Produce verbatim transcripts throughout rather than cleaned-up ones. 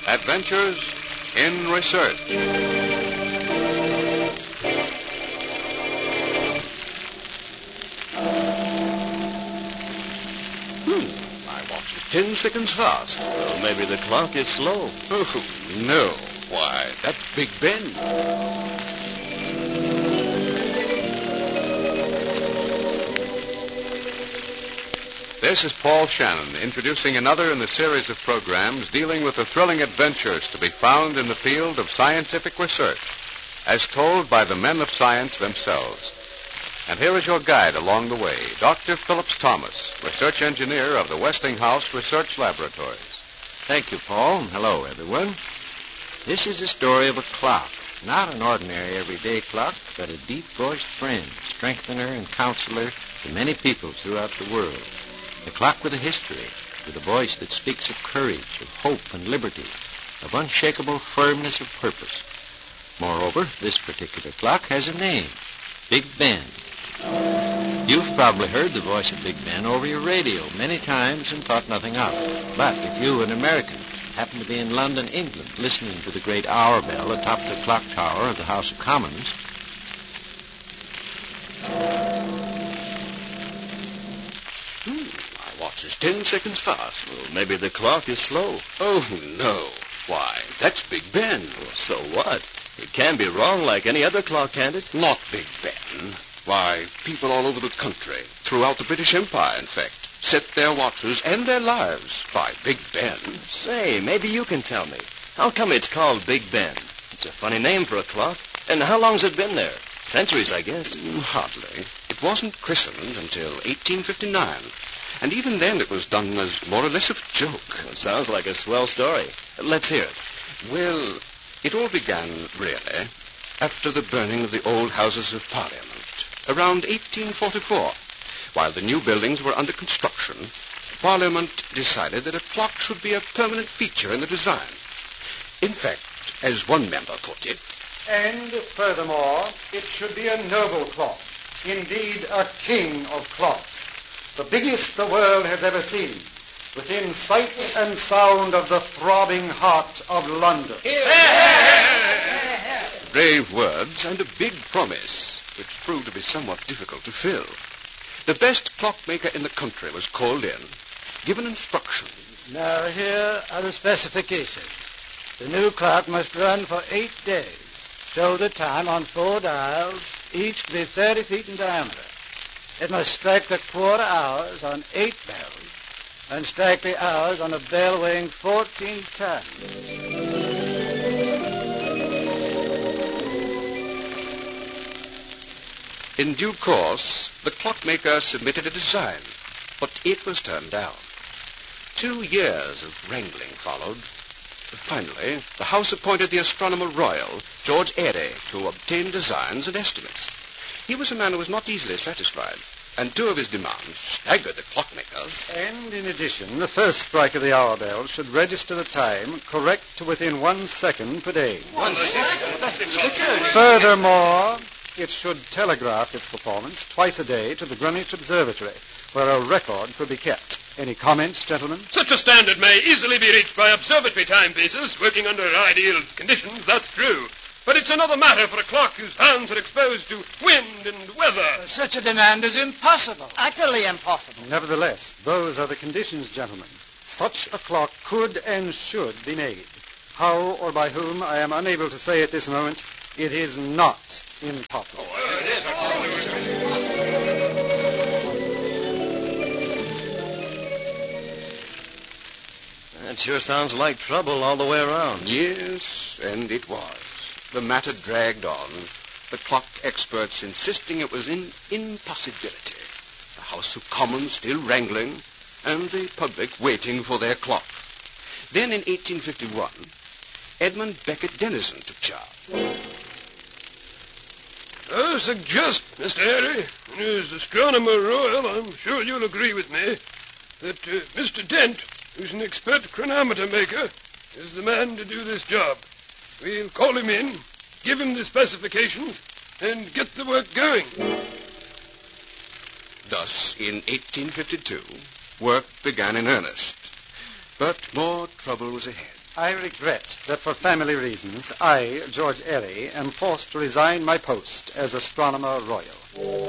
Adventures in Research. Hmm, my watch is ten seconds fast. Well, maybe the clock is slow. Oh, no. Why, that's Big Ben. This is Paul Shannon, introducing another in the series of programs dealing with the thrilling adventures to be found in the field of scientific research, as told by the men of science themselves. And here is your guide along the way, Doctor Phillips Thomas, research engineer of the Westinghouse Research Laboratories. Thank you, Paul. Hello, everyone. This is the story of a clock, not an ordinary everyday clock, but a deep-voiced friend, strengthener, and counselor to many people throughout the world. A clock with a history, with a voice that speaks of courage, of hope and liberty, of unshakable firmness of purpose. Moreover, this particular clock has a name, Big Ben. You've probably heard the voice of Big Ben over your radio many times and thought nothing of it. But if you, an American, happen to be in London, England, listening to the great hour bell atop the clock tower of the House of Commons, Watch is ten seconds fast. Well, maybe the clock is slow. Oh, no. Why, that's Big Ben. Well, so what? It can be wrong like any other clock, can't it? Not Big Ben. Why, people all over the country, throughout the British Empire, in fact, set their watches and their lives by Big Ben. Say, maybe you can tell me. How come it's called Big Ben? It's a funny name for a clock. And how long's it been there? Centuries, I guess. Hardly. It wasn't christened until eighteen fifty-nine. And even then it was done as more or less of a joke. Well, sounds like a swell story. Let's hear it. Well, it all began, really, after the burning of the old Houses of Parliament, around eighteen forty-four. While the new buildings were under construction, Parliament decided that a clock should be a permanent feature in the design. In fact, as one member put it, and furthermore, it should be a noble clock, indeed a king of clocks. The biggest the world has ever seen, within sight and sound of the throbbing heart of London. Brave words and a big promise, which proved to be somewhat difficult to fill. The best clockmaker in the country was called in, given instructions. Now here are the specifications. The new clock must run for eight days, show the time on four dials, each to be thirty feet in diameter. It must strike the quarter hours on eight bells and strike the hours on a bell weighing fourteen tons. In due course, the clockmaker submitted a design, but it was turned down. Two years of wrangling followed. Finally, the House appointed the Astronomer Royal, George Airy, to obtain designs and estimates. He was a man who was not easily satisfied, and two of his demands staggered the clockmakers. And in addition, the first strike of the hour bell should register the time correct to within one second per day. One second? Furthermore, it should telegraph its performance twice a day to the Greenwich Observatory, where a record could be kept. Any comments, gentlemen? Such a standard may easily be reached by observatory timepieces working under ideal conditions, that's true. But it's another matter for a clock whose hands are exposed to wind and weather. Such a demand is impossible. Utterly impossible. Nevertheless, those are the conditions, gentlemen. Such a clock could and should be made. How or by whom, I am unable to say at this moment. It is not impossible. That sure sounds like trouble all the way around. Yes, and it was. The matter dragged on, the clock experts insisting it was an impossibility, the House of Commons still wrangling, and the public waiting for their clock. Then in eighteen fifty-one, Edmund Beckett Dennison took charge. I suggest, Mister Airy, and as Astronomer Royal, I'm sure you'll agree with me, that uh, Mister Dent, who's an expert chronometer maker, is the man to do this job. We'll call him in, give him the specifications, and get the work going. Thus, in eighteen fifty-two, work began in earnest. But more trouble was ahead. I regret that for family reasons, I, George Airy, am forced to resign my post as Astronomer Royal.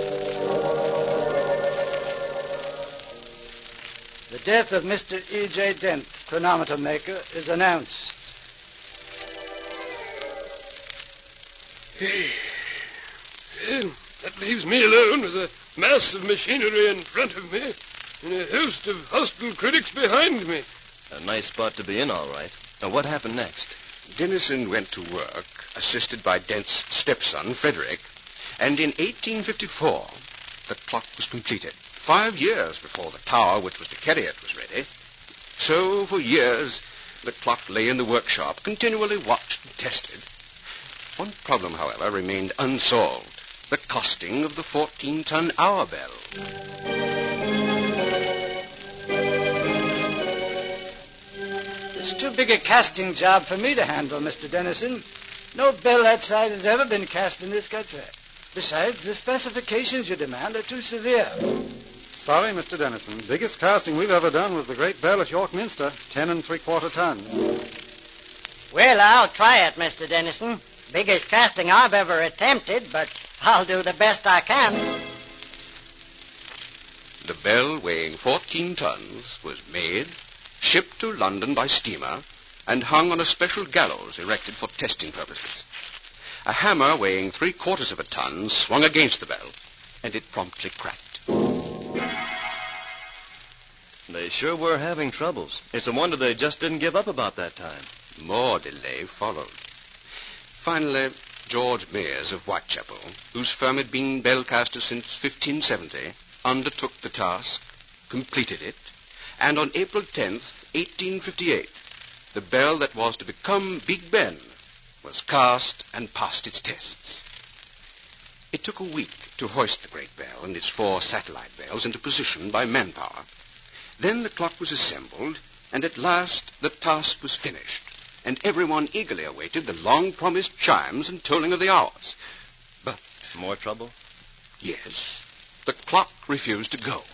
The death of Mister E J. Dent, chronometer maker, is announced. Well, that leaves me alone with a mass of machinery in front of me and a host of hostile critics behind me. A nice spot to be in, all right. Now, what happened next? Dennison went to work, assisted by Dent's stepson, Frederick, and in eighteen fifty-four, the clock was completed, five years before the tower which was to carry it was ready. So, for years, the clock lay in the workshop, continually watched and tested. One problem, however, remained unsolved, the costing of the fourteen-ton hour bell. It's too big a casting job for me to handle, Mister Dennison. No bell that size has ever been cast in this country. Besides, the specifications you demand are too severe. Sorry, Mister Dennison. Biggest casting we've ever done was the great bell at York Minster, ten and three-quarter tons. Well, I'll try it, Mister Dennison. Biggest casting I've ever attempted, but I'll do the best I can. The bell, weighing fourteen tons, was made, shipped to London by steamer, and hung on a special gallows erected for testing purposes. A hammer weighing three-quarters of a ton swung against the bell, and it promptly cracked. They sure were having troubles. It's a wonder they just didn't give up about that time. More delay followed. Finally, George Mears of Whitechapel, whose firm had been bellcaster since fifteen seventy, undertook the task, completed it, and on April tenth, eighteen fifty-eight, the bell that was to become Big Ben was cast and passed its tests. It took a week to hoist the great bell and its four satellite bells into position by manpower. Then the clock was assembled, and at last the task was finished, and everyone eagerly awaited the long-promised chimes and tolling of the hours. But... More trouble? Yes. The clock refused to go.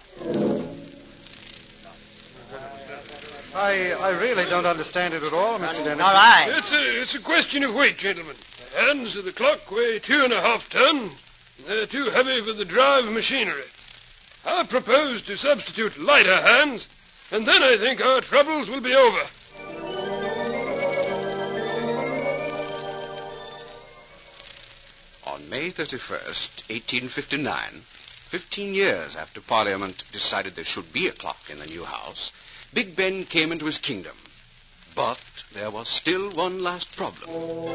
I, I really don't understand it at all, Mister Dennison. All right. It's a, it's a question of weight, gentlemen. The hands of the clock weigh two and a half ton. They're too heavy for the drive machinery. I propose to substitute lighter hands, and then I think our troubles will be over. On May thirty-first, eighteen fifty-nine, fifteen years after Parliament decided there should be a clock in the new house, Big Ben came into his kingdom. But there was still one last problem.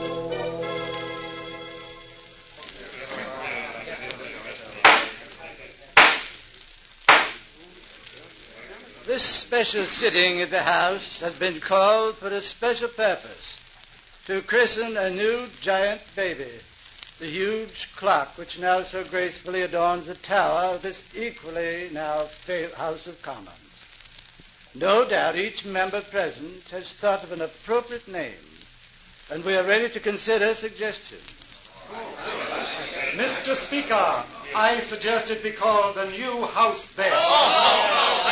This special sitting at the house has been called for a special purpose, to christen a new giant baby, the huge clock which now so gracefully adorns the tower of this equally now famed House of Commons. No doubt each member present has thought of an appropriate name, and we are ready to consider suggestions. Mister Speaker, I suggest it be called the New House Bell.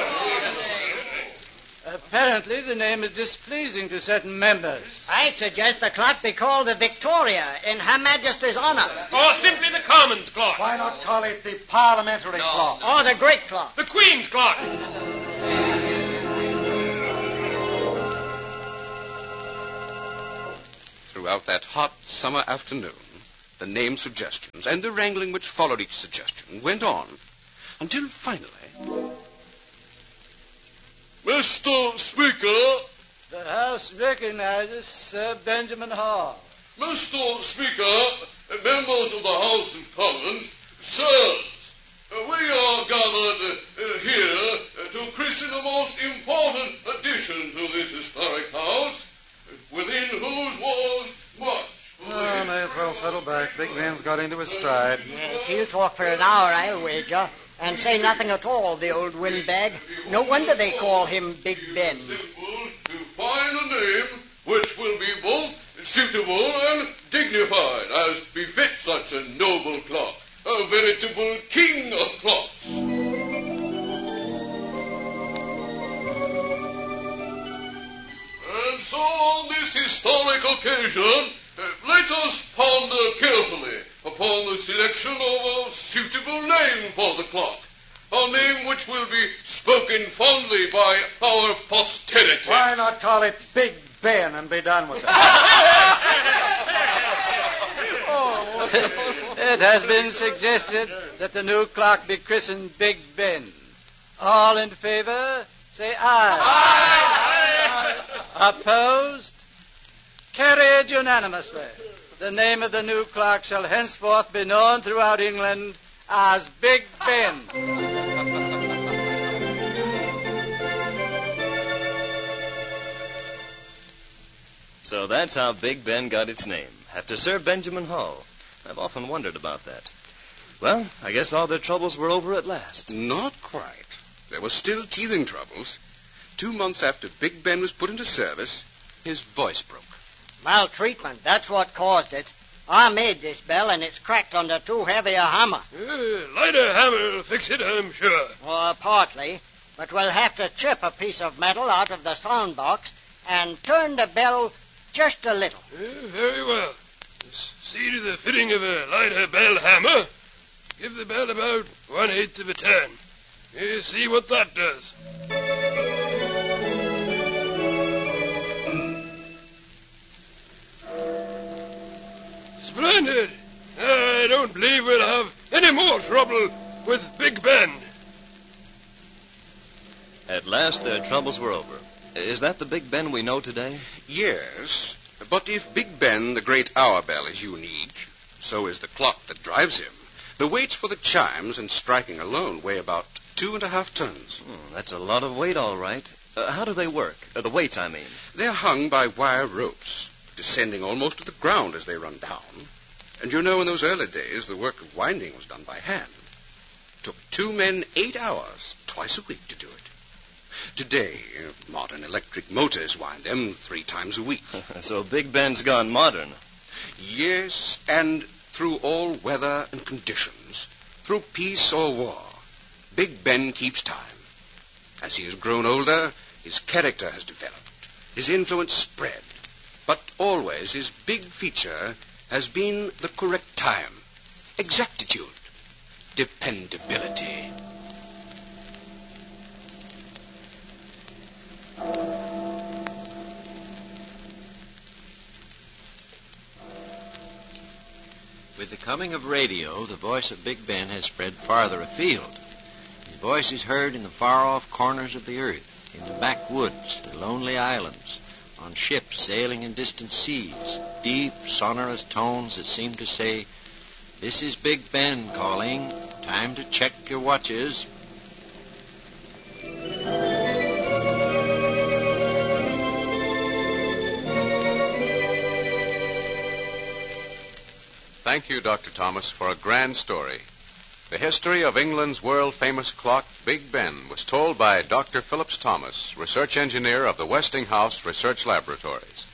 Apparently the name is displeasing to certain members. I suggest the clock be called the Victoria in Her Majesty's honor. Or simply the Commons clock. Why not call it the Parliamentary Clock? Or the Great Clock. The Queen's clock. Throughout that hot summer afternoon, the name suggestions and the wrangling which followed each suggestion went on, until finally... Mister Speaker. The House recognizes Sir Benjamin Hall. Mister Speaker, members of the House of Commons, sirs, we are gathered uh, here uh, to christen the most important addition to this historic house, within whose walls much... Oh, may as well settle back. Big Ben's got into his stride. Yes, he'll talk for an hour, I'll wager, and say nothing at all, the old windbag. No wonder they call him Big Ben. Simple to find a name which will be both suitable and dignified, as befits such a noble clock, a veritable king of clocks. And so historic occasion, uh, let us ponder carefully upon the selection of a suitable name for the clock. A name which will be spoken fondly by our posterity. Why not call it Big Ben and be done with it? It has been suggested that the new clock be christened Big Ben. All in favor, say aye. Aye. Opposed? Carried unanimously. The name of the new clock shall henceforth be known throughout England as Big Ben. So that's how Big Ben got its name, after Sir Benjamin Hull. I've often wondered about that. Well, I guess all their troubles were over at last. Not quite. There were still teething troubles. Two months after Big Ben was put into service, his voice broke. Maltreatment, that's what caused it. I made this bell, and it's cracked under too heavy a hammer. Uh, lighter hammer will fix it, I'm sure. Well, partly. But we'll have to chip a piece of metal out of the sound box and turn the bell just a little. Uh, very well. Just see to the fitting of a lighter bell hammer. Give the bell about one-eighth of a turn. Uh, see what that does. Splendid. I don't believe we'll have any more trouble with Big Ben. At last their troubles were over. Is that the Big Ben we know today? Yes, but if Big Ben, the great hour bell, is unique, so is the clock that drives him. The weights for the chimes and striking alone weigh about two and a half tons. Hmm, that's a lot of weight, all right. Uh, how do they work? Uh, the weights, I mean. They're hung by wire ropes, descending almost to the ground as they run down. And you know, in those early days, the work of winding was done by hand. It took two men eight hours, twice a week, to do it. Today, uh, modern electric motors wind them three times a week. So Big Ben's gone modern. Yes, and through all weather and conditions, through peace or war, Big Ben keeps time. As he has grown older, his character has developed, his influence spread. But always his big feature has been the correct time, exactitude, dependability. With the coming of radio, the voice of Big Ben has spread farther afield. His voice is heard in the far-off corners of the earth, in the backwoods, the lonely islands, on ships sailing in distant seas, deep, sonorous tones that seem to say, "This is Big Ben calling. Time to check your watches." Thank you, Doctor Thomas, for a grand story. The history of England's world-famous clock, Big Ben, was told by Doctor Phillips Thomas, research engineer of the Westinghouse Research Laboratories.